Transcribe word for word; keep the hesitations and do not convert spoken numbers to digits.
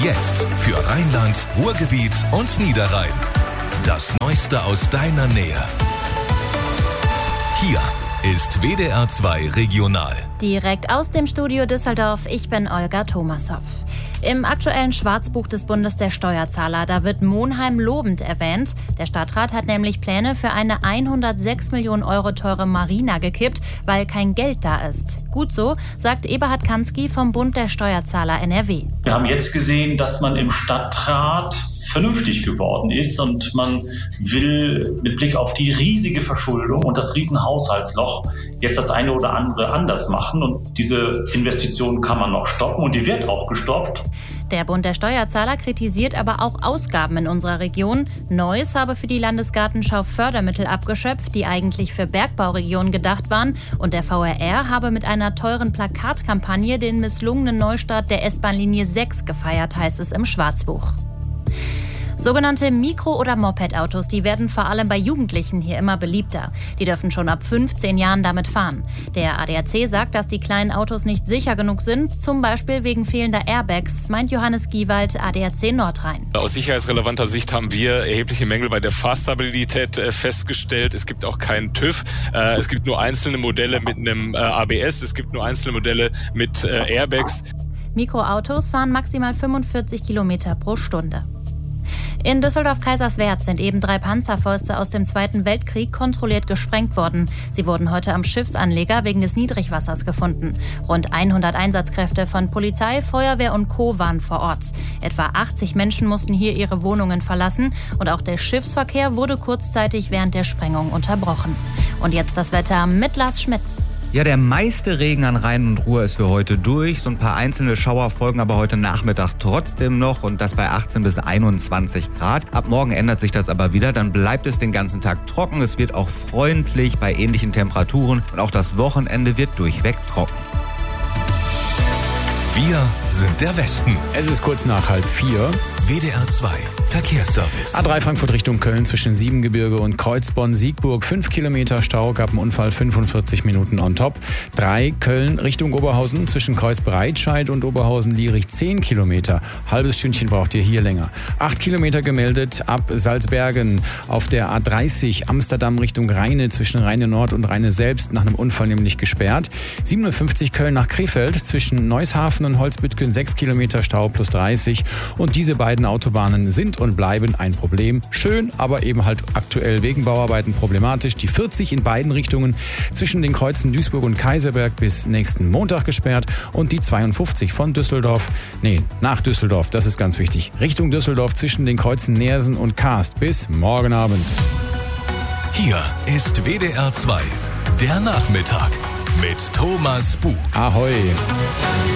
Jetzt für Rheinland, Ruhrgebiet und Niederrhein. Das Neueste aus deiner Nähe. Hier ist W D R zwei Regional. Direkt aus dem Studio Düsseldorf, ich bin Olga Thomashoff. Im aktuellen Schwarzbuch des Bundes der Steuerzahler, da wird Monheim lobend erwähnt. Der Stadtrat hat nämlich Pläne für eine hundertsechs Millionen Euro teure Marina gekippt, weil kein Geld da ist. Gut so, sagt Eberhard Kansky vom Bund der Steuerzahler N R W. Wir haben jetzt gesehen, dass man im Stadtrat vernünftig geworden ist und man will mit Blick auf die riesige Verschuldung und das Riesenhaushaltsloch jetzt das eine oder andere anders machen. Und diese Investition kann man noch stoppen und die wird auch gestoppt. Der Bund der Steuerzahler kritisiert aber auch Ausgaben in unserer Region. Neuss habe für die Landesgartenschau Fördermittel abgeschöpft, die eigentlich für Bergbauregionen gedacht waren. Und der V R R habe mit einer teuren Plakatkampagne den misslungenen Neustart der S-Bahn-Linie sechs gefeiert, heißt es im Schwarzbuch. Sogenannte Mikro- oder Moped-Autos, die werden vor allem bei Jugendlichen hier immer beliebter. Die dürfen schon ab fünfzehn Jahren damit fahren. Der A D A C sagt, dass die kleinen Autos nicht sicher genug sind, zum Beispiel wegen fehlender Airbags, meint Johannes Giewald, A D A C Nordrhein. Aus sicherheitsrelevanter Sicht haben wir erhebliche Mängel bei der Fahrstabilität festgestellt. Es gibt auch keinen TÜV. Es gibt nur einzelne Modelle mit einem A B S. Es gibt nur einzelne Modelle mit Airbags. Mikroautos fahren maximal fünfundvierzig Kilometer pro Stunde. In Düsseldorf-Kaiserswerth sind eben drei Panzerfäuste aus dem Zweiten Weltkrieg kontrolliert gesprengt worden. Sie wurden heute am Schiffsanleger wegen des Niedrigwassers gefunden. Rund hundert Einsatzkräfte von Polizei, Feuerwehr und Co. waren vor Ort. Etwa achtzig Menschen mussten hier ihre Wohnungen verlassen und auch der Schiffsverkehr wurde kurzzeitig während der Sprengung unterbrochen. Und jetzt das Wetter mit Lars Schmitz. Ja, der meiste Regen an Rhein und Ruhr ist für heute durch. So ein paar einzelne Schauer folgen aber heute Nachmittag trotzdem noch und das bei achtzehn bis einundzwanzig Grad. Ab morgen ändert sich das aber wieder. Dann bleibt es den ganzen Tag trocken. Es wird auch freundlich bei ähnlichen Temperaturen und auch das Wochenende wird durchweg trocken. Wir sind der Westen. Es ist kurz nach halb vier. W D R zwei Verkehrsservice. A drei Frankfurt Richtung Köln zwischen Siebengebirge und Kreuzbonn-Siegburg. fünf Kilometer Stau, gab einen Unfall, fünfundvierzig Minuten on top. drei Köln Richtung Oberhausen zwischen Kreuzbreitscheid und Oberhausen-Lierich. zehn Kilometer. Halbes Stündchen braucht ihr hier länger. acht Kilometer gemeldet ab Salzbergen auf der A dreißig Amsterdam Richtung Rheine zwischen Rheine Nord und Rheine selbst nach einem Unfall nämlich gesperrt. siebenundfünfzig Köln nach Krefeld zwischen Neushafen und Holzbüttgen. sechs Kilometer Stau plus dreißig. Und diese beiden Autobahnen sind und bleiben ein Problem. Schön, aber eben halt aktuell wegen Bauarbeiten problematisch. Die vierzig in beiden Richtungen zwischen den Kreuzen Duisburg und Kaiserberg bis nächsten Montag gesperrt und die zweiundfünfzig von Düsseldorf, nee, nach Düsseldorf, das ist ganz wichtig, Richtung Düsseldorf zwischen den Kreuzen Neersen und Karst bis morgen Abend. Hier ist W D R zwei, der Nachmittag mit Thomas Buch. Ahoi.